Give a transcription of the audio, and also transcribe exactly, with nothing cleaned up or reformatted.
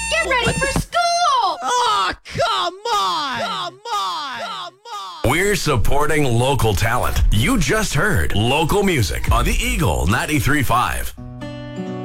Get ready for school! Oh, come on! Come on! Come on! We're supporting local talent. You just heard local music on the Eagle ninety-three point five.